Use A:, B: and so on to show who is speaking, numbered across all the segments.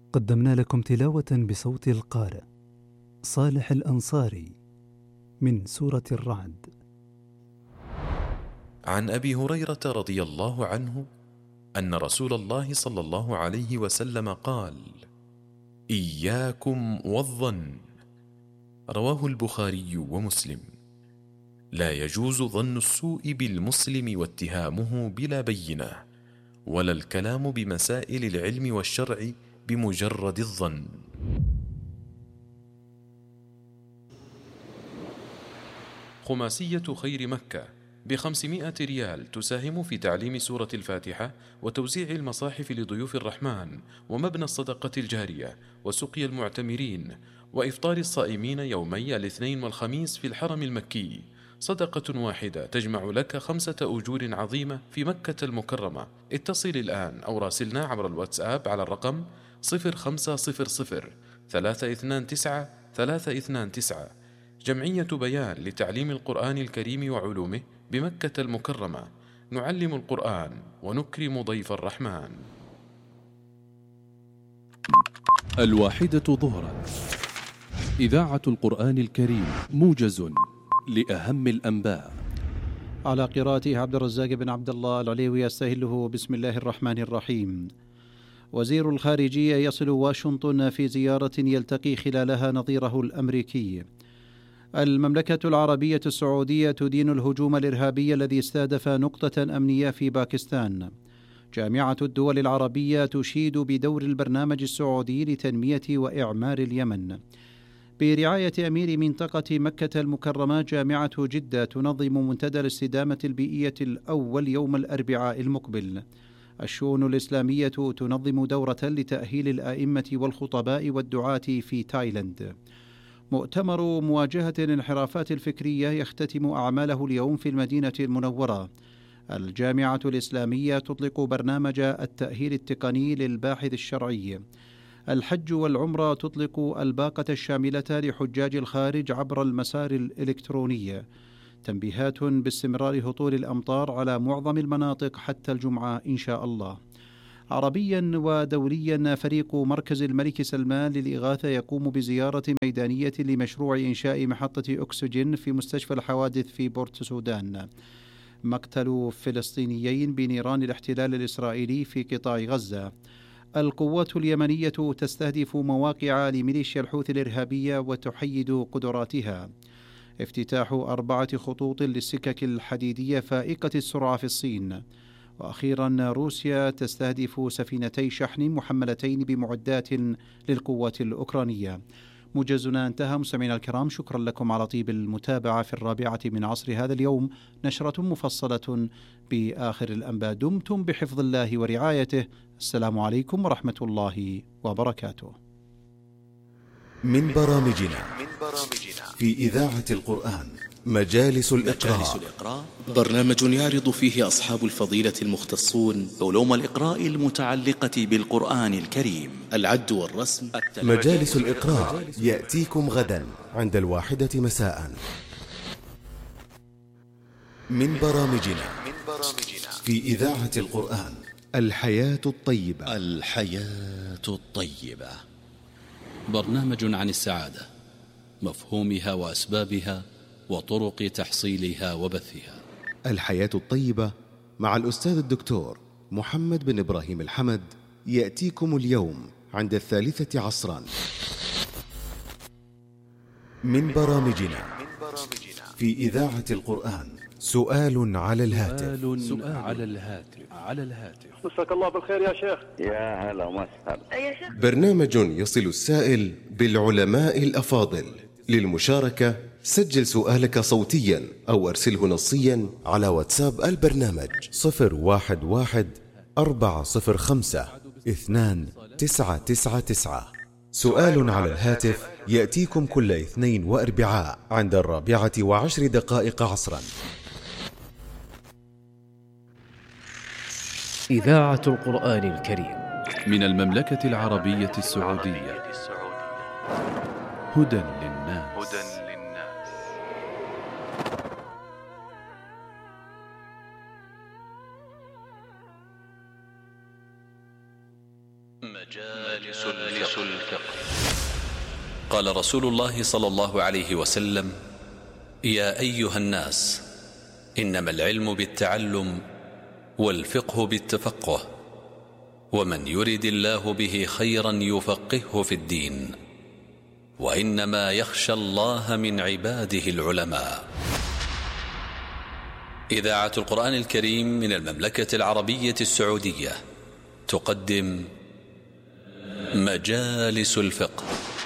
A: قدمنا لكم تلاوة بصوت القارئ صالح الأنصاري من سورة الرعد.
B: عن أبي هريرة رضي الله عنه أن رسول الله صلى الله عليه وسلم قال: إياكم والظن. رواه البخاري ومسلم. لا يجوز ظن السوء بالمسلم واتهامه بلا بينة، ولا الكلام بمسائل العلم والشرع بمجرد الظن. خماسية خير مكة ب500 ريال تساهم في تعليم سورة الفاتحة وتوزيع المصاحف لضيوف الرحمن ومبنى الصدقة الجارية وسقي المعتمرين وإفطار الصائمين يومي الاثنين والخميس في الحرم المكي. صدقة واحدة تجمع لك 5 أجور عظيمة في مكة المكرمة. اتصل الآن أو راسلنا عبر الواتساب على الرقم 0500 329 329. جمعية بيان لتعليم القرآن الكريم وعلومه بمكة المكرمة. نعلم القرآن ونكرم ضيف الرحمن.
C: 1 ظهرا، إذاعة القرآن الكريم، موجز لأهم الأنباء.
D: على قراءته عبد الرزاق بن عبد الله العليوي يستهله. بسم الله الرحمن الرحيم. وزير الخارجية يصل واشنطن في زيارة يلتقي خلالها نظيره الأمريكي. المملكة العربية السعودية تدين الهجوم الإرهابي الذي استهدف نقطة أمنية في باكستان. جامعة الدول العربية تشيد بدور البرنامج السعودي لتنمية وإعمار اليمن. برعاية أمير منطقة مكة المكرمة، جامعة جدة تنظم منتدى الاستدامة البيئية الأول يوم الأربعاء المقبل. الشؤون الإسلامية تنظم دورة لتأهيل الآئمة والخطباء والدعاة في تايلاند. مؤتمر مواجهة الانحرافات الفكرية يختتم أعماله اليوم في المدينة المنورة. الجامعة الإسلامية تطلق برنامج التأهيل التقني للباحث الشرعي. الحج والعمرة تطلق الباقة الشاملة لحجاج الخارج عبر المسار الإلكتروني. تنبيهات باستمرار هطول الأمطار على معظم المناطق حتى الجمعة إن شاء الله. عربيا ودوليا، فريق مركز الملك سلمان للإغاثة يقوم بزيارة ميدانية لمشروع إنشاء محطة أكسجين في مستشفى الحوادث في بورت سودان. مقتل فلسطينيين بنيران الاحتلال الإسرائيلي في قطاع غزة. القوات اليمنية تستهدف مواقع لميليشيا الحوثي الإرهابية وتحيد قدراتها. افتتاح 4 خطوط للسكك الحديدية فائقة السرعة في الصين. وأخيرا، روسيا تستهدف سفينتي شحن محملتين بمعدات للقوات الأوكرانية. موجزنا انتهى. مستمعينا الكرام، شكرا لكم على طيب المتابعة في 4 من عصر هذا اليوم، نشرة مفصلة بآخر الأنباء. دمتم بحفظ الله ورعايته. السلام عليكم ورحمة الله وبركاته.
E: من برامجنا في إذاعة القرآن مجالس الإقراء،
F: برنامج يعرض فيه أصحاب الفضيلة المختصون علوم الإقراء المتعلقة بالقرآن الكريم، العد والرسم.
E: مجالس الإقراء يأتيكم غدا عند 1 مساء. من برامجنا في إذاعة القرآن الحياة الطيبة.
F: الحياة الطيبة، برنامج عن السعادة، مفهومها وأسبابها وطرق تحصيلها وبثها.
E: الحياة الطيبة مع الأستاذ الدكتور محمد بن إبراهيم الحمد يأتيكم اليوم عند 3 عصرا. من برامجنا في إذاعة القرآن سؤال على الهاتف.
G: مساك الله بالخير يا شيخ.
H: يا هلا وسهلا.
E: برنامج يصل السائل بالعلماء الأفاضل. للمشاركة سجل سؤالك صوتيا أو أرسله نصيا على واتساب البرنامج 011-405-2999. سؤال على الهاتف يأتيكم كل اثنين وأربعاء عند 4:10 عصرا.
I: إذاعة القرآن الكريم
C: من المملكة العربية السعودية. هدى للناس.
B: مجال
F: مجالس الفقه. قال رسول الله صلى الله عليه وسلم: يا أيها الناس، إنما العلم بالتعلم والفقه بالتفقه، ومن يرد الله به خيرا يفقهه في الدين، وإنما يخشى الله من عباده العلماء. إذاعة القرآن الكريم من المملكة العربية السعودية تقدم مجالس الفقه.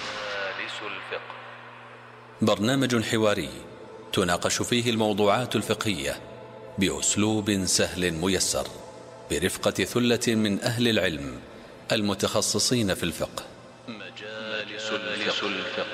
F: برنامج حواري تناقش فيه الموضوعات الفقهية بأسلوب سهل ميسر، برفقة ثلة من أهل العلم المتخصصين في الفقه. مجالس الفقه.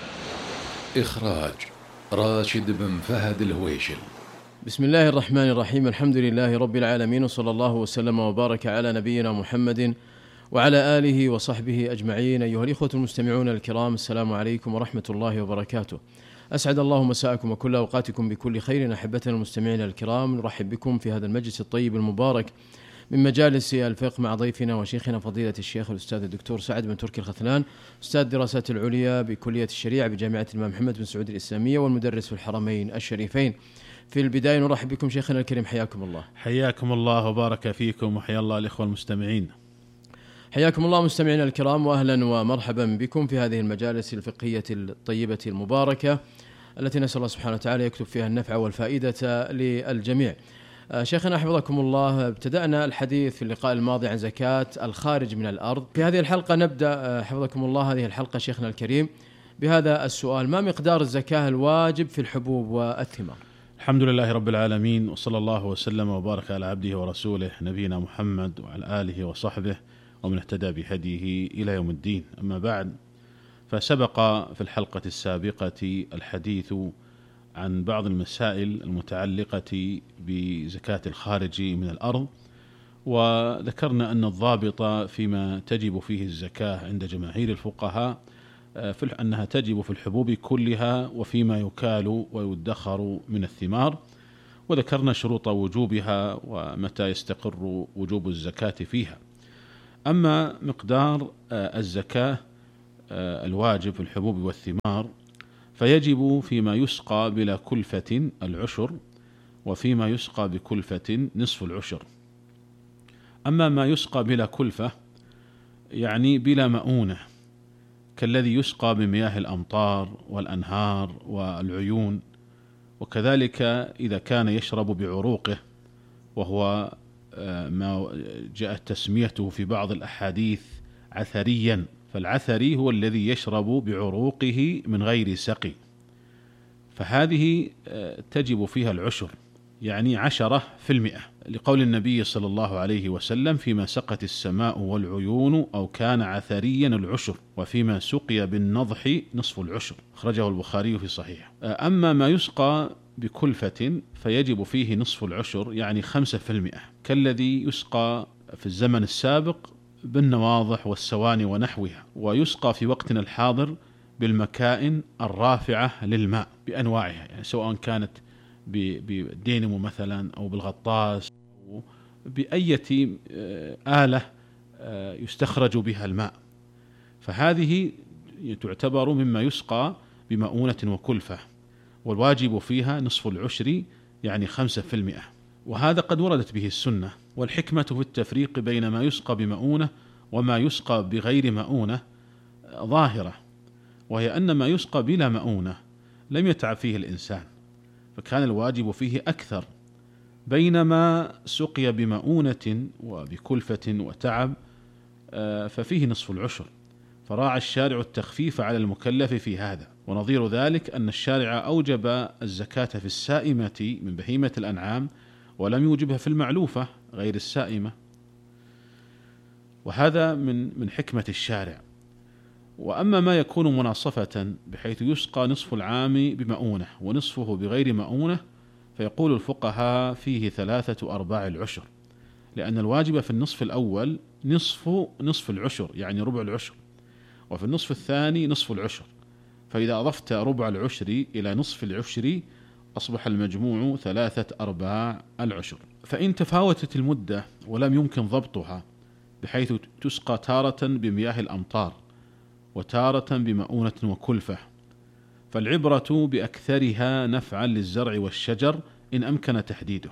C: إخراج راشد بن فهد الهويشل.
I: بسم الله الرحمن الرحيم. الحمد لله رب العالمين، وصلى الله وسلم وبارك على نبينا محمد وعلى آله وصحبه أجمعين. أيها الإخوة المستمعون الكرام، السلام عليكم ورحمة الله وبركاته. أسعد الله مساءكم وكل أوقاتكم بكل خير. أحبتنا المستمعين الكرام، نرحب بكم في هذا المجلس الطيب المبارك من مجالس الفقه مع ضيفنا وشيخنا فضيلة الشيخ الأستاذ الدكتور سعد بن تركي الختلان، أستاذ الدراسات العليا بكلية الشريعة بجامعة الإمام محمد بن سعود الإسلامية والمدرس في الحرمين الشريفين. في البداية نرحب بكم شيخنا الكريم، حياكم الله.
J: حياكم الله وبارك فيكم، وحيا الله الإخوة المستمعين.
I: حياكم الله مستمعينا الكرام، وأهلا ومرحبا بكم في هذه المجالس الفقهية الطيبة المباركة التي نسأل الله سبحانه وتعالى يكتب فيها النفع والفائدة للجميع. شيخنا حفظكم الله، ابتدأنا الحديث في اللقاء الماضي عن زكاة الخارج من الأرض. في هذه الحلقة نبدأ حفظكم الله هذه الحلقة شيخنا الكريم بهذا السؤال: ما مقدار الزكاة الواجب في الحبوب والثمار؟
J: الحمد لله رب العالمين، وصلى الله وسلم وبارك على عبده ورسوله نبينا محمد وعلى آله وصحبه ومن اهتدى بهديه إلى يوم الدين. أما بعد، فسبق في الحلقة السابقة الحديث عن بعض المسائل المتعلقة بزكاة الخارج من الأرض، وذكرنا أن الضابط فيما تجب فيه الزكاة عند جماهير الفقهاء أنها تجب في الحبوب كلها وفيما يكال ويدخر من الثمار، وذكرنا شروط وجوبها ومتى يستقر وجوب الزكاة فيها. أما مقدار الزكاة الواجب في الحبوب والثمار فيجب فيما يسقى بلا كلفة العشر، وفيما يسقى بكلفة نصف العشر. أما ما يسقى بلا كلفة يعني بلا مؤونة، كالذي يسقى بمياه الأمطار والأنهار والعيون، وكذلك إذا كان يشرب بعروقه، وهو ما جاءت تسميته في بعض الأحاديث عثريا، فالعثري هو الذي يشرب بعروقه من غير سقي، فهذه تجب فيها العشر، يعني 10%، لقول النبي صلى الله عليه وسلم: فيما سقت السماء والعيون أو كان عثريا العشر، وفيما سقي بالنضح نصف العشر. أخرجه البخاري في صحيح. أما ما يسقى بكلفة فيجب فيه نصف العشر، يعني 5%، كالذي يسقى في الزمن السابق بالنواضح والسواني ونحوها، ويسقى في وقتنا الحاضر بالمكائن الرافعة للماء بأنواعها، يعني سواء كانت بالدينمو مثلا أو بالغطاس أو بأية آلة يستخرج بها الماء، فهذه تعتبر مما يسقى بمؤونة وكلفة، والواجب فيها نصف العشر، يعني 5%. وهذا قد وردت به السنة، والحكمة في التفريق بين ما يسقى بمؤونة وما يسقى بغير مؤونة ظاهرة، وهي أن ما يسقى بلا مؤونة لم يتعب فيه الإنسان، فكان الواجب فيه أكثر، بينما سقي بمؤونة وبكلفة وتعب ففيه نصف العشر، فراعى الشارع التخفيف على المكلف في هذا. ونظير ذلك أن الشارع أوجب الزكاة في السائمة من بهيمة الأنعام ولم يوجبها في المعلوفة غير السائمة، وهذا من حكمة الشارع. وأما ما يكون مناصفة بحيث يسقى نصف العام بمؤونة ونصفه بغير مؤونة، فيقول الفقهاء فيه 3/4 العشر، لأن الواجب في النصف الأول نصف العشر، يعني ربع العشر، وفي النصف الثاني نصف العشر، فإذا أضفت ربع العشر إلى نصف العشر أصبح المجموع 3/4 العشر. فإن تفاوتت المدة ولم يمكن ضبطها بحيث تسقى تارة بمياه الأمطار وتارة بمؤونة وكلفة، فالعبرة بأكثرها نفعا للزرع والشجر إن أمكن تحديده.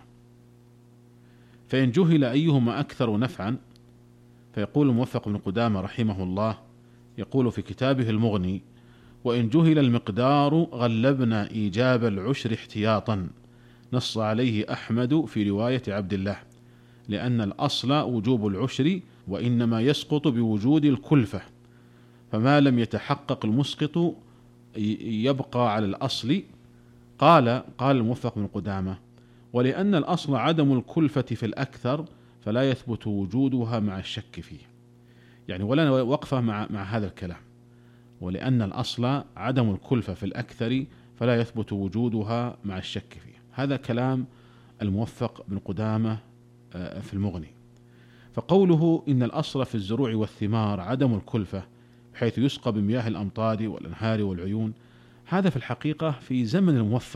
J: فإن جهل أيهما أكثر نفعا، فيقول الموفق بن قدامة رحمه الله يقول في كتابه المغني: وإن جهل المقدار غلبنا إيجاب العشر احتياطا، نص عليه أحمد في رواية عبد الله، لأن الأصل وجوب العشر، وإنما يسقط بوجود الكلفة، فما لم يتحقق المسقط يبقى على الأصل. قال الموفق بن قدامة: ولأن الأصل عدم الكلفة في الأكثر فلا يثبت وجودها مع الشك فيه. يعني ولا وقفة مع هذا الكلام، ولأن الأصل عدم الكلفة في الأكثر فلا يثبت وجودها مع الشك فيه. هذا كلام الموفق بن قدامة في المغني. فقوله إن الأصل في الزروع والثمار عدم الكلفة بحيث يسقى بمياه الأمطار والأنهار والعيون، هذا في الحقيقة في زمن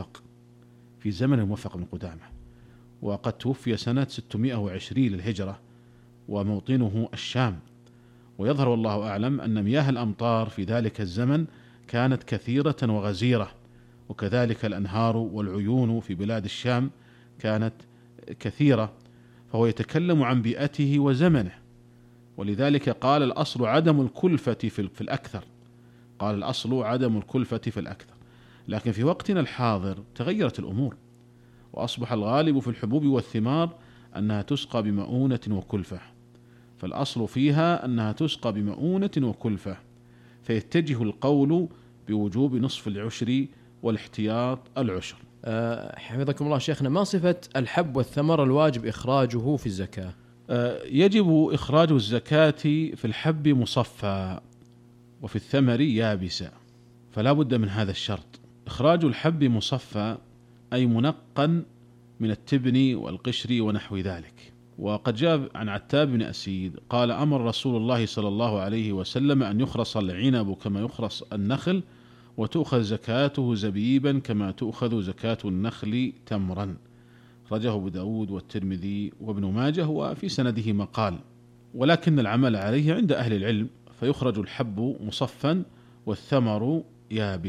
J: الموفق بن قدامة، وقد توفي سنة 620 للهجرة وموطنه الشام. ويظهر والله أعلم أن مياه الأمطار في ذلك الزمن كانت كثيرة وغزيرة، وكذلك الأنهار والعيون في بلاد الشام كانت كثيرة، فهو يتكلم عن بيئته وزمنه، ولذلك قال الأصل عدم الكلفة في الأكثر. قال الأصل عدم الكلفة في الأكثر. لكن في وقتنا الحاضر تغيرت الأمور، وأصبح الغالب في الحبوب والثمار أنها تسقى بمؤونة وكلفة، فالأصل فيها أنها تسقى بمؤونة وكلفة، فيتجه القول بوجوب نصف العشر والاحتياط العشر.
I: حفظكم الله شيخنا، ما صفة الحب والثمر الواجب إخراجه في الزكاة؟
J: يجب إخراج الزكاة في الحب مصفى وفي الثمر يابسا، فلا بد من هذا الشرط. إخراج الحب مصفى أي منقا من التبن والقشر ونحو ذلك. وقد جاء عن عتاب بن أسيد قال: أمر رسول الله صلى الله عليه وسلم أن يخرص العنب كما يخرص النخل، وتؤخذ زكاته زبيبا كما تؤخذ زكاة النخل تمرا. رجه أبو داود والترمذي وابن ماجه، وفي سنده مقال، ولكن العمل عليه عند أهل العلم، فيخرج الحب مصفا والثمر يابسا.